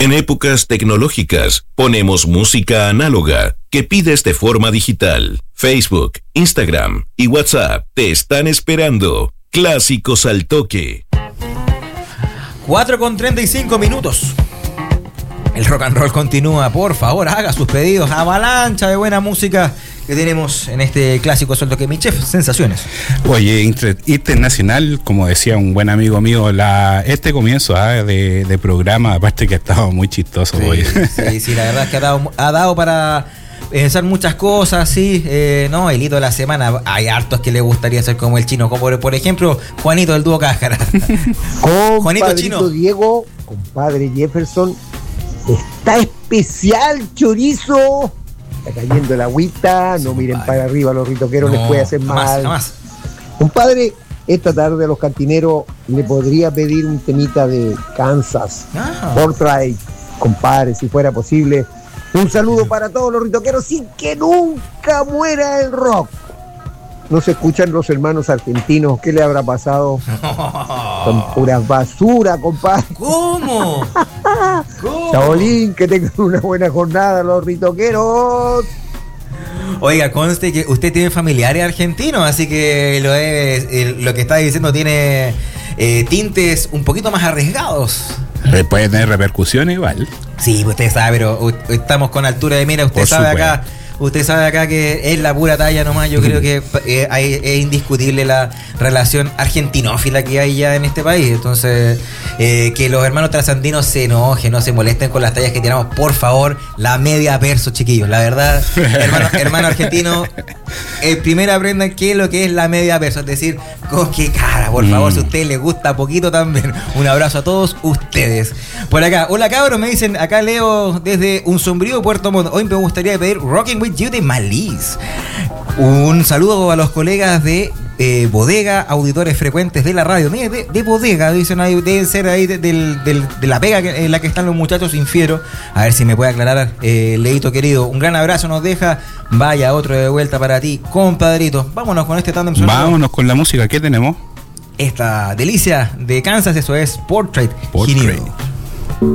En épocas tecnológicas, ponemos música análoga que pides de forma digital. Facebook, Instagram y WhatsApp te están esperando. Clásicos al toque. 4:35. El rock and roll continúa. Por favor, haga sus pedidos. Avalancha de buena música que tenemos en este clásico suelto que mi chef, sensaciones. Oye, internacional, como decía un buen amigo mío, este comienzo de programa, aparte que ha estado muy chistoso. Sí, la verdad es que ha dado para pensar muchas cosas, sí. No, el hito de la semana, hay hartos que le gustaría ser como el chino, como por ejemplo Juanito del dúo Cáscara. Juanito Chino. Diego, compadre Jefferson, está especial chorizo. Está cayendo el agüita, no miren para arriba, los ritoqueros les puede hacer mal. Jamás. Compadre, esta tarde a los cantineros le podría pedir un temita de Kansas, Portrait, compadre, si fuera posible. Un saludo para todos los ritoqueros sin que nunca muera el rock. No se escuchan los hermanos argentinos, ¿qué le habrá pasado? Son puras basura, compadre. ¿Cómo? Chabolín, que tengan una buena jornada los ritoqueros. Oiga, conste que usted tiene familiares argentinos, así que lo que está diciendo tiene tintes un poquito más arriesgados. Puede tener repercusiones igual. Sí, usted sabe, pero estamos con altura de mira, usted sabe acá que es la pura talla nomás. Yo creo que es indiscutible la relación argentinófila que hay ya en este país. Entonces, que los hermanos trasandinos se enojen, no se molesten con las tallas que tiramos. Por favor, la media verso, chiquillos. La verdad, hermano argentino, primero aprendan qué es lo que es la media verso. Es decir, con qué cara, por favor, si a usted le gusta poquito también. Un abrazo a todos ustedes. Por acá, hola cabros, me dicen, acá Leo desde un sombrío Puerto Montt. Hoy me gustaría pedir Rocking With You de Malice. Un saludo a los colegas de Bodega, auditores frecuentes de la radio. Mira, de Bodega, dicen ahí, deben ser ahí de la pega en la que están los muchachos, infiero. A ver si me puede aclarar, Leito querido. Un gran abrazo nos deja. Vaya, otro de vuelta para ti, compadrito. Vámonos con este tándem sonoro. Vámonos con la música, ¿qué tenemos? Esta delicia de Kansas, eso es Portrait. Portrait.